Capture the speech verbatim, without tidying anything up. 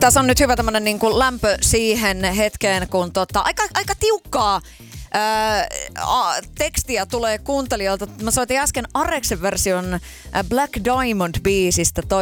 Tässä on nyt hyvä tämmönen niin kuin lämpö siihen hetkeen, kun tota, aika, aika tiukkaa ää, a, tekstiä tulee kuuntelijoilta. Mä soitin äsken Areksen version Black Diamond-biisistä. Toi